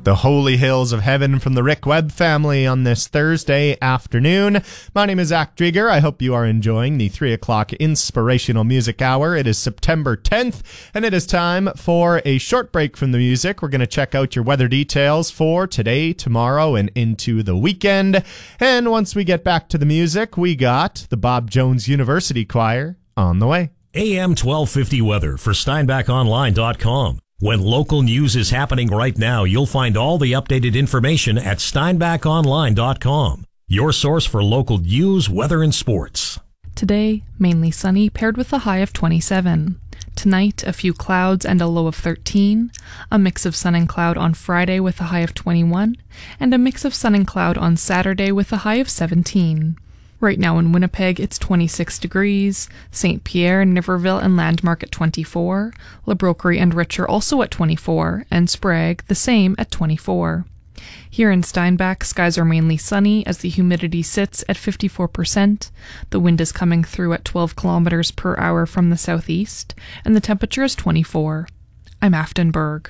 The Holy Hills of Heaven from the Rick Webb family on this Thursday afternoon. My name is Zach Drieger. I hope you are enjoying the 3 o'clock Inspirational Music Hour. It is September 10th, and it is time for a short break from the music. We're going to check out your weather details for today, tomorrow, and into the weekend. And once we get back to the music, we got the Bob Jones University Choir on the way. AM 1250 weather for SteinbachOnline.com. When local news is happening right now, you'll find all the updated information at SteinbachOnline.com. Your source for local news, weather, and sports. Today, mainly sunny, paired with a high of 27. Tonight, a few clouds and a low of 13. A mix of sun and cloud on Friday with a high of 21. And a mix of sun and cloud on Saturday with a high of 17. Right now in Winnipeg, it's 26 degrees, St. Pierre, Niverville, and Landmark at 24, La Broquerie and Richer also at 24, and Sprague the same at 24. Here in Steinbach, skies are mainly sunny as the humidity sits at 54%, the wind is coming through at 12 kilometers per hour from the southeast, and the temperature is 24. I'm Aftonberg.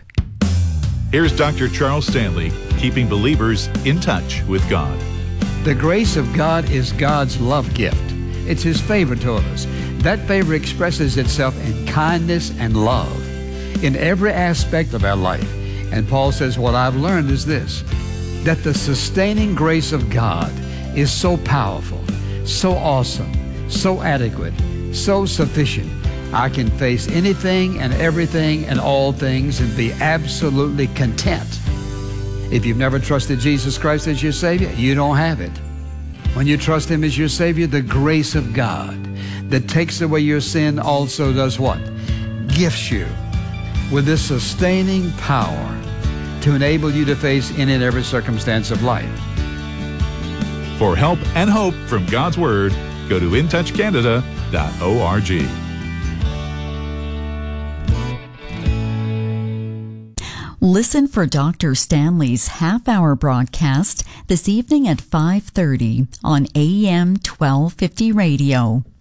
Here's Dr. Charles Stanley, keeping believers in touch with God. The grace of God is God's love gift. It's His favor toward us. That favor expresses itself in kindness and love in every aspect of our life. And Paul says, what I've learned is this, that the sustaining grace of God is so powerful, so awesome, so adequate, so sufficient. I can face anything and everything and all things and be absolutely content. If you've never trusted Jesus Christ as your Savior, you don't have it. When you trust Him as your Savior, the grace of God that takes away your sin also does what? Gifts you with this sustaining power to enable you to face any and every circumstance of life. For help and hope from God's Word, go to intouchcanada.org. Listen for Dr. Stanley's half-hour broadcast this evening at 5:30 on AM 1250 radio.